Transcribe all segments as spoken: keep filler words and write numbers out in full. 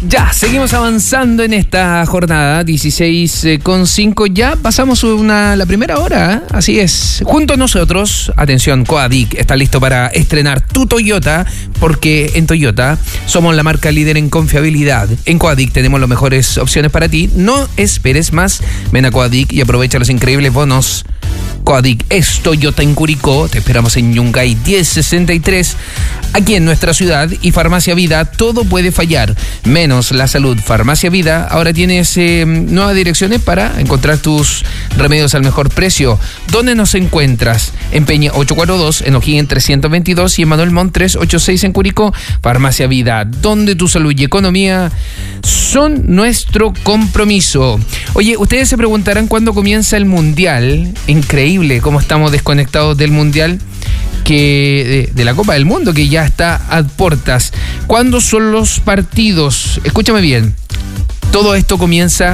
Ya, seguimos avanzando en esta jornada, dieciséis con cinco, ya pasamos una, la primera hora, ¿eh? Así es. Junto a nosotros, atención, Coadic está listo para estrenar tu Toyota, porque en Toyota somos la marca líder en confiabilidad. En Coadic tenemos las mejores opciones para ti, no esperes más, ven a Coadic y aprovecha los increíbles bonos. Coadic es Toyota en Curicó, te esperamos en Yungay diez sesenta y tres, aquí en nuestra ciudad, y Farmacia Vida, todo puede fallar, menos la salud. Farmacia Vida ahora tienes eh, nuevas direcciones para encontrar tus remedios al mejor precio. ¿Dónde nos encuentras? En Peña ochocientos cuarenta y dos, en O'Higgins trescientos veintidós y en Manuel Montt trescientos ochenta y seis en Curicó. Farmacia Vida, donde tu salud y economía son nuestro compromiso. Oye, ustedes se preguntarán cuándo comienza el Mundial. Increíble cómo estamos desconectados del Mundial, que de, de la Copa del Mundo, que ya está a puertas. ¿Cuándo son los partidos? Escúchame bien. Todo esto comienza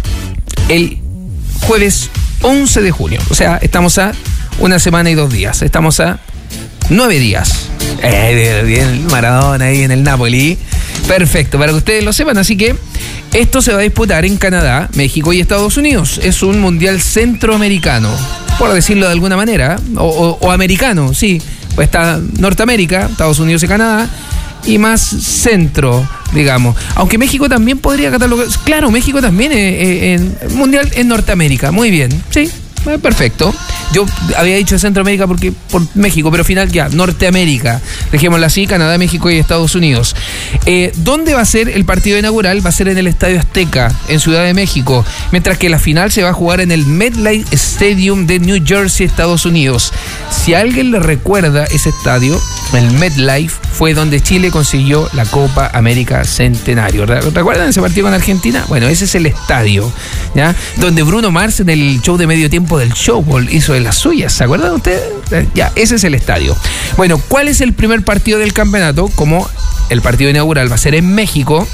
el jueves once de junio. O sea, estamos a una semana y dos días. Estamos a nueve días. Eh, bien, Maradona ahí en el Napoli. Perfecto, para que ustedes lo sepan. Así que esto se va a disputar en Canadá, México y Estados Unidos. Es un mundial centroamericano, por decirlo de alguna manera, o, o, o americano, sí. Pues está Norteamérica, Estados Unidos y Canadá, y más centro, digamos. Aunque México también podría catalogar. Claro, México también es, es, es mundial en Norteamérica. Muy bien, sí, perfecto. Yo había dicho Centroamérica porque por México, pero al final ya, Norteamérica. Dejémoslo así, Canadá, México y Estados Unidos. Eh, ¿Dónde va a ser el partido inaugural? Va a ser en el Estadio Azteca, en Ciudad de México, mientras que la final se va a jugar en el MetLife Stadium de New Jersey, Estados Unidos. Si a alguien le recuerda ese estadio, el MetLife fue donde Chile consiguió la Copa América Centenario. ¿Recuerdan ese partido con Argentina? Bueno, ese es el estadio, ¿ya? Donde Bruno Mars en el show de medio tiempo del Showball hizo de las suyas, ¿se acuerdan ustedes? Ya, ese es el estadio. Bueno, ¿cuál es el primer partido del campeonato? Como el partido inaugural va a ser en México,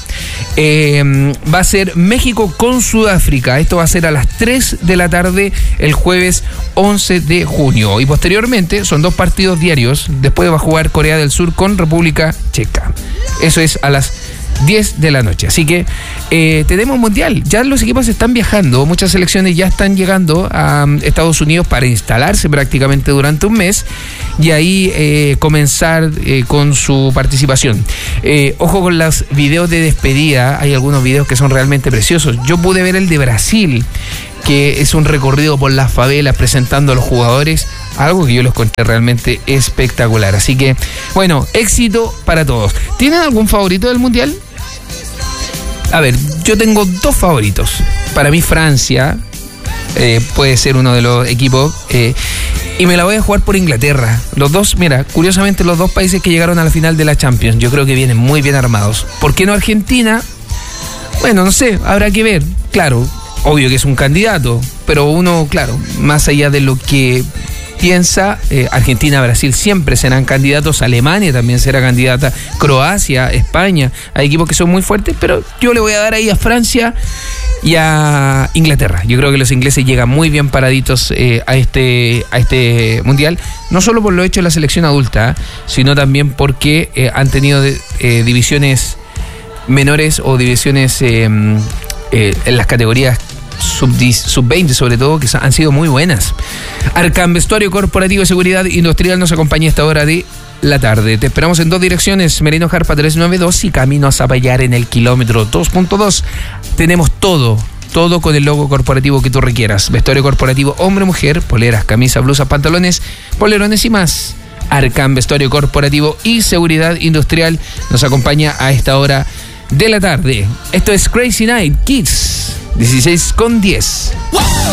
eh, va a ser México con Sudáfrica. Esto va a ser a las tres de la tarde el jueves once de junio. Y posteriormente son dos partidos diarios. Después va a jugar Corea del Sur con República Checa. Eso es a las diez de la noche. Así que eh, tenemos mundial. Ya los equipos están viajando. Muchas selecciones ya están llegando a um, Estados Unidos para instalarse prácticamente durante un mes y ahí eh, comenzar eh, con su participación. Eh, ojo con los videos de despedida. Hay algunos videos que son realmente preciosos. Yo pude ver el de Brasil, que es un recorrido por las favelas presentando a los jugadores, algo que yo los encontré realmente espectacular. Así que, bueno, éxito para todos. ¿Tienen algún favorito del Mundial? A ver, yo tengo dos favoritos. Para mí Francia eh, puede ser uno de los equipos, eh, y me la voy a jugar por Inglaterra. Los dos, mira, curiosamente los dos países que llegaron a la final de la Champions, yo creo que vienen muy bien armados. ¿Por qué no Argentina? Bueno, no sé, habrá que ver. Claro, obvio que es un candidato, pero uno, claro, más allá de lo que piensa, eh, Argentina, Brasil siempre serán candidatos, Alemania también será candidata, Croacia, España, hay equipos que son muy fuertes, pero yo le voy a dar ahí a Francia y a Inglaterra. Yo creo que los ingleses llegan muy bien paraditos eh, a este a este mundial, no solo por lo hecho de la selección adulta, sino también porque eh, han tenido de, eh, divisiones menores o divisiones eh, eh, en las categorías sub veinte sobre todo, que han sido muy buenas. Arcam Vestuario Corporativo y Seguridad Industrial nos acompaña a esta hora de la tarde. Te esperamos en dos direcciones, Merino Jarpa trescientos noventa y dos y camino a Zapallar en el kilómetro dos punto dos. Tenemos todo, todo con el logo corporativo que tú requieras. Vestuario corporativo hombre-mujer, poleras, camisas, blusas, pantalones, polerones y más. Arcam Vestuario Corporativo y Seguridad Industrial nos acompaña a esta hora de la tarde. Esto es Crazy Night Kids, dieciséis con diez.